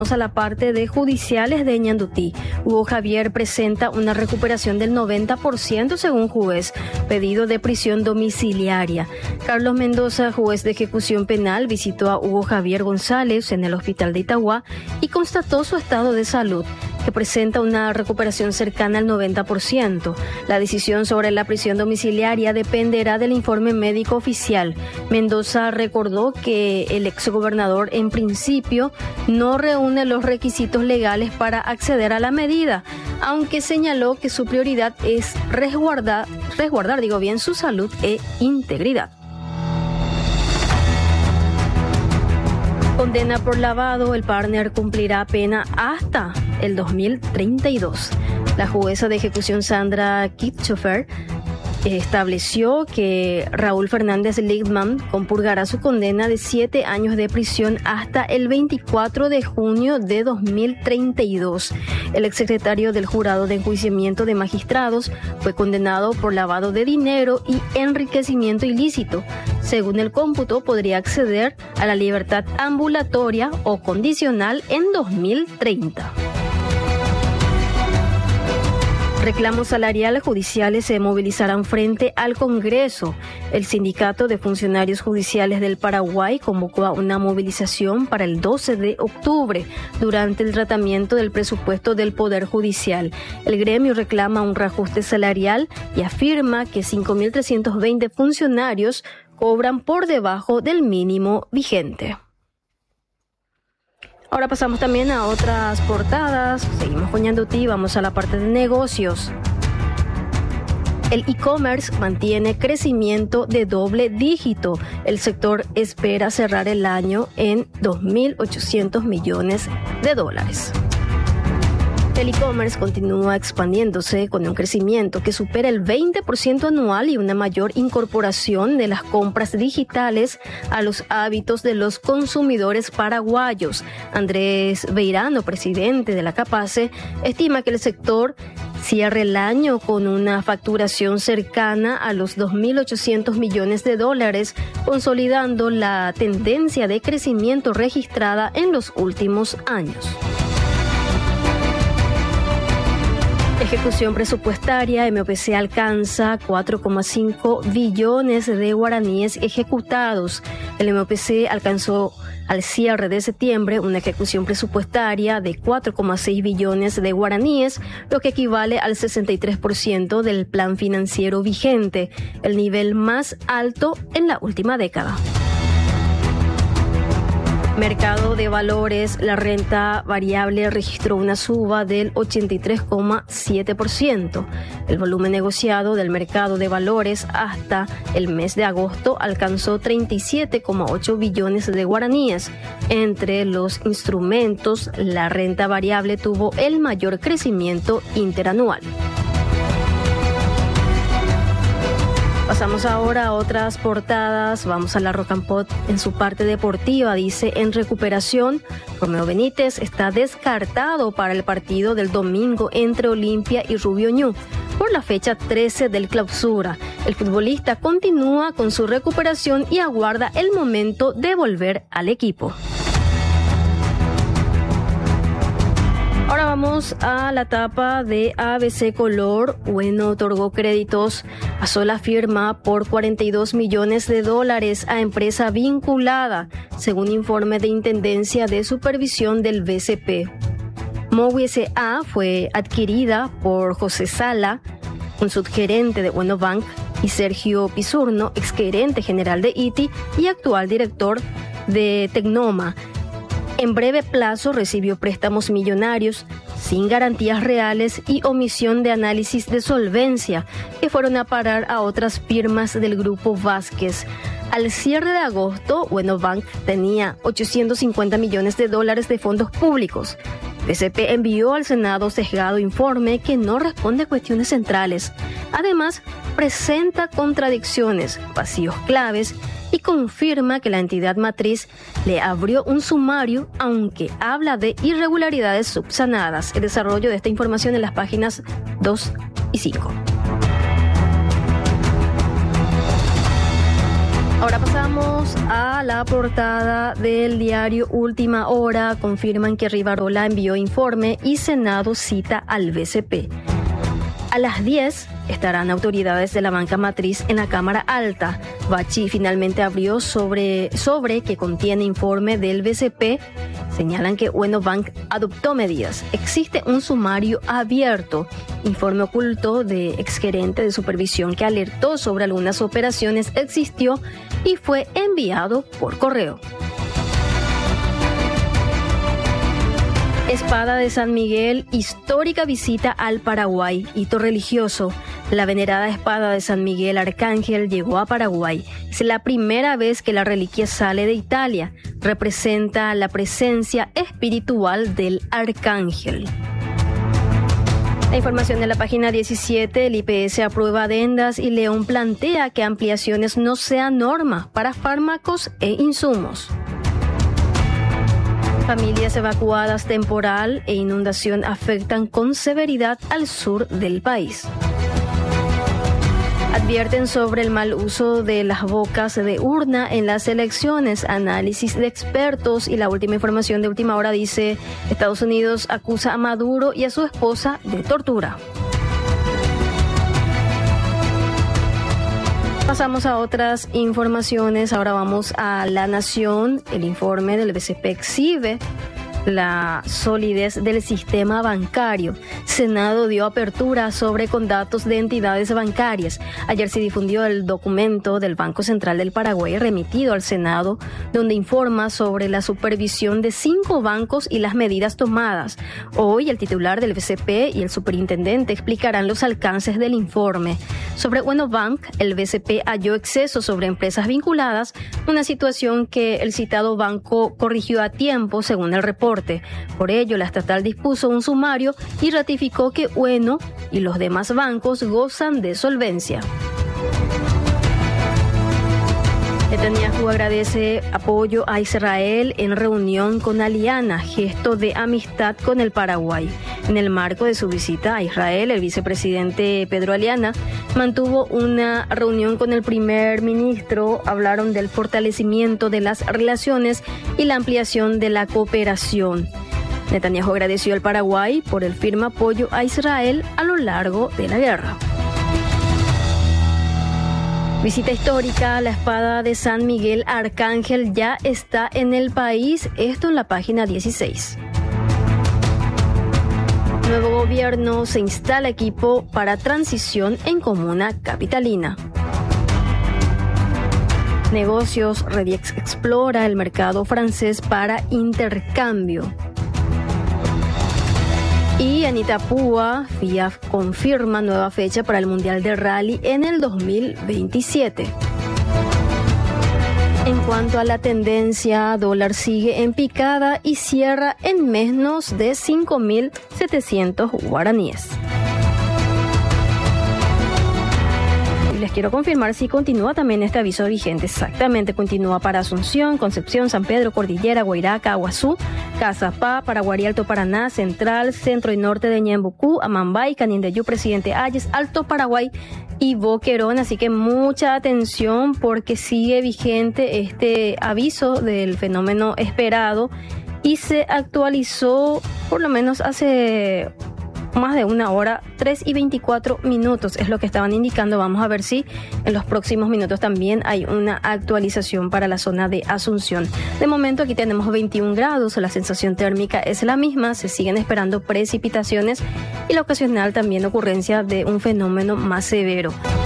A la parte de judiciales de Ñandutí. Hugo Javier presenta una recuperación del 90% según juez, pedido de prisión domiciliaria. Carlos Mendoza, juez de ejecución penal, visitó a Hugo Javier González en el hospital de Itagua y constató su estado de salud, que presenta una recuperación cercana al 90%. La decisión sobre la prisión domiciliaria dependerá del informe médico oficial. Mendoza recordó que el exgobernador en principio no reúne los requisitos legales para acceder a la medida, aunque señaló que su prioridad es resguardar su salud e integridad. Condena por lavado, el partner cumplirá pena hasta el 2032. La jueza de ejecución Sandra Kirchhofer estableció que Raúl Fernández Lichtman compurgará su condena de 7 años de prisión hasta el 24 de junio de 2032. El exsecretario del Jurado de Enjuiciamiento de Magistrados fue condenado por lavado de dinero y enriquecimiento ilícito. Según el cómputo, podría acceder a la libertad ambulatoria o condicional en 2030. Reclamos salariales judiciales se movilizarán frente al Congreso. El Sindicato de Funcionarios Judiciales del Paraguay convocó a una movilización para el 12 de octubre durante el tratamiento del presupuesto del Poder Judicial. El gremio reclama un reajuste salarial y afirma que 5.320 funcionarios cobran por debajo del mínimo vigente. Ahora pasamos también a otras portadas. Seguimos con Ñandutí, vamos a la parte de negocios. El e-commerce mantiene crecimiento de doble dígito. El sector espera cerrar el año en $2.800 millones. El e-commerce continúa expandiéndose con un crecimiento que supera el 20% anual y una mayor incorporación de las compras digitales a los hábitos de los consumidores paraguayos. Andrés Beirano, presidente de la CAPACE, estima que el sector cierre el año con una facturación cercana a los $2.800 millones, consolidando la tendencia de crecimiento registrada en los últimos años. Ejecución presupuestaria, MOPC alcanza 4,5 billones de guaraníes ejecutados. El MOPC alcanzó al cierre de septiembre una ejecución presupuestaria de 4,6 billones de guaraníes, lo que equivale al 63% del plan financiero vigente, el nivel más alto en la última década. Mercado de valores, la renta variable registró una suba del 83,7%. El volumen negociado del mercado de valores hasta el mes de agosto alcanzó 37,8 billones de guaraníes. Entre los instrumentos, la renta variable tuvo el mayor crecimiento interanual. Pasamos ahora a otras portadas. Vamos a la Rocampot en su parte deportiva. Dice, en recuperación, Romeo Benítez está descartado para el partido del domingo entre Olimpia y Rubio Ñu por la fecha 13 del clausura. El futbolista continúa con su recuperación y aguarda el momento de volver al equipo. Ahora vamos a la etapa de ABC Color. Bueno, otorgó créditos a sola firma por $42 millones a empresa vinculada, según informe de Intendencia de Supervisión del BCP. Mowi S.A. fue adquirida por José Sala, un subgerente de Bueno Bank, y Sergio Pizurno, exgerente general de ITI y actual director de Tecnoma. En breve plazo recibió préstamos millonarios sin garantías reales y omisión de análisis de solvencia que fueron a parar a otras firmas del grupo Vázquez. Al cierre de agosto, Bueno Bank tenía $850 millones de fondos públicos. BCP envió al Senado sesgado informe que no responde a cuestiones centrales. Además, presenta contradicciones, vacíos claves y confirma que la entidad matriz le abrió un sumario, aunque habla de irregularidades subsanadas. El desarrollo de esta información en las páginas 2 y 5. Ahora pasamos a la portada del diario Última Hora. Confirman que Rivarola envió informe y Senado cita al BCP. A las 10 estarán autoridades de la banca matriz en la Cámara Alta. Bachi finalmente abrió sobre que contiene informe del BCP. Señalan que Bank adoptó medidas. Existe un sumario abierto. Informe oculto de exgerente de supervisión que alertó sobre algunas operaciones existió y fue enviado por correo. Espada de San Miguel, histórica visita al Paraguay, hito religioso. La venerada espada de San Miguel Arcángel llegó a Paraguay. Es la primera vez que la reliquia sale de Italia. Representa la presencia espiritual del Arcángel. La información de la página 17, el IPS aprueba adendas y León plantea que ampliaciones no sean norma para fármacos e insumos. Familias evacuadas temporal e inundación afectan con severidad al sur del país. Advierten sobre el mal uso de las bocas de urna en las elecciones, análisis de expertos y la última información de Última Hora dice: Estados Unidos acusa a Maduro y a su esposa de tortura. Pasamos a otras informaciones. Ahora vamos a La Nación. El informe del BCP exhibe la solidez del sistema bancario. Senado dio apertura sobre con datos de entidades bancarias. Ayer se difundió el documento del Banco Central del Paraguay remitido al Senado, donde informa sobre la supervisión de 5 bancos y las medidas tomadas. Hoy el titular del BCP y el superintendente explicarán los alcances del informe. Sobre Bank, el BCP halló exceso sobre empresas vinculadas, una situación que el citado banco corrigió a tiempo según el reporte. Por ello, la estatal dispuso un sumario y ratificó que UENO y los demás bancos gozan de solvencia. Netanyahu agradece apoyo a Israel en reunión con Aliana, gesto de amistad con el Paraguay. En el marco de su visita a Israel, el vicepresidente Pedro Aliana mantuvo una reunión con el primer ministro. Hablaron del fortalecimiento de las relaciones y la ampliación de la cooperación. Netanyahu agradeció al Paraguay por el firme apoyo a Israel a lo largo de la guerra. Visita histórica, la espada de San Miguel Arcángel ya está en el país, esto en la página 16. Nuevo gobierno, se instala equipo para transición en comuna capitalina. Negocios, Rediex explora el mercado francés para intercambio. Y en Itapúa, FIAF confirma nueva fecha para el Mundial de Rally en el 2027. En cuanto a la tendencia, dólar sigue en picada y cierra en menos de 5.700 guaraníes. Les quiero confirmar si continúa también este aviso vigente. Exactamente, continúa para Asunción, Concepción, San Pedro, Cordillera, Guairaca, Aguazú, Cazapá, Paraguarí, Alto Paraná, Central, Centro y Norte de Ñembucú, Amambay, Canindeyú, Presidente Ayes, Alto Paraguay y Boquerón. Así que mucha atención porque sigue vigente este aviso del fenómeno esperado y se actualizó por lo menos hace más de una hora, 3:24 es lo que estaban indicando. Vamos a ver si en los próximos minutos también hay una actualización para la zona de Asunción. De momento aquí tenemos 21 grados, la sensación térmica es la misma, se siguen esperando precipitaciones y la ocasional también ocurrencia de un fenómeno más severo.